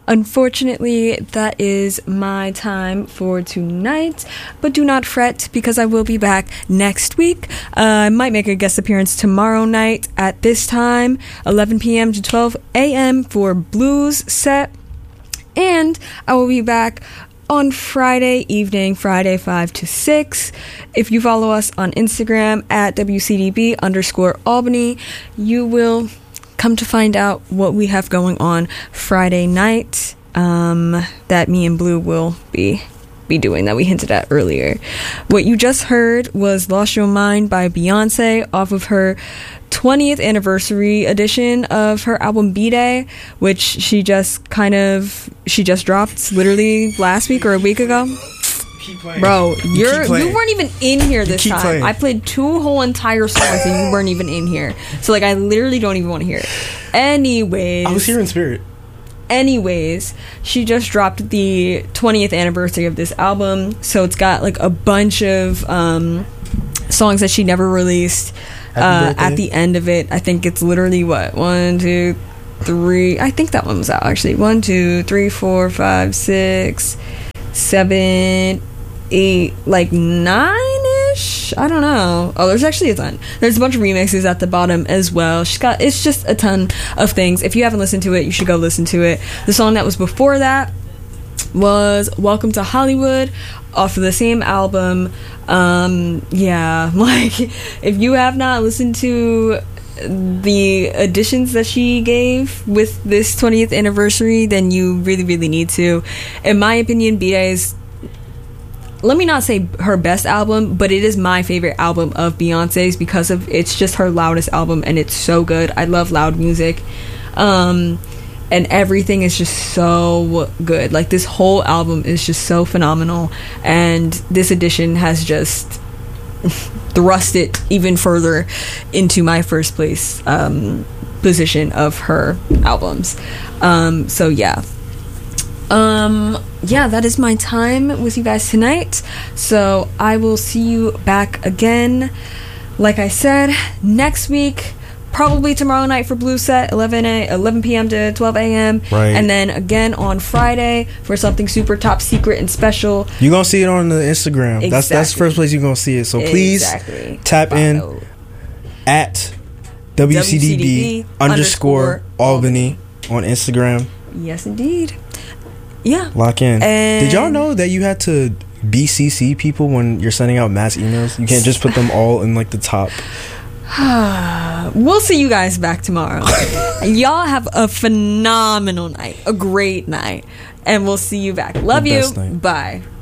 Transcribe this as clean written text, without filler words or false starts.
Unfortunately, that is my time for tonight, but do not fret because I will be back next week. I might make a guest appearance tomorrow night at this time, 11 p.m. to 12 a.m. for Blues Set, and I will be back on Friday evening, Friday 5 to 6. If you follow us on Instagram at WCDB_Albany, you will come to find out what we have going on Friday night that me and Blue will be doing, that we hinted at earlier. What you just heard was Lost Your Mind by Beyonce off of her 20th anniversary edition of her album B-Day, which she just dropped literally last week or a week ago. Bro, you weren't even in here this time. Playing. I played 2 whole entire songs and you weren't even in here. So like, I literally don't even want to hear it. Anyways, I was here in spirit. Anyways, she just dropped the 20th anniversary of this album, so it's got like a bunch of songs that she never released. At the end of it, I think it's literally 1, 2, 3. I think that one was out actually. 1, 2, 3, 4, 5, 6, 7, 8, like 9-ish. I don't know. Oh, there's actually a ton. There's a bunch of remixes at the bottom as well. It's just a ton of things. If you haven't listened to it, you should go listen to it. The song that was before that was Welcome to Hollywood off of the same album. Yeah, like if you have not listened to the additions that she gave with this 20th anniversary, then you really, really need to. In my opinion, B-Day is, let me not say her best album, but it is my favorite album of Beyonce's because of it's just her loudest album and it's so good. I love loud music. And everything is just so good. Like, this whole album is just so phenomenal, and this edition has just thrust it even further into my first place position of her albums. So yeah, that is my time with you guys tonight. So I will see you back again, like I said, next week. Probably tomorrow night for Blue Set, 11 p.m. to 12 a.m. Right. And then again on Friday for something super top secret and special. You're going to see it on the Instagram. Exactly. That's the first place you're going to see it. So please tap in at WCDB_Albany on Instagram. Yes, indeed. Yeah. Lock in. And did y'all know that you had to BCC people when you're sending out mass emails? You can't just put them all in like the top. We'll see you guys back tomorrow. Y'all have a phenomenal night, a great night, and we'll see you back. Love you. Bye.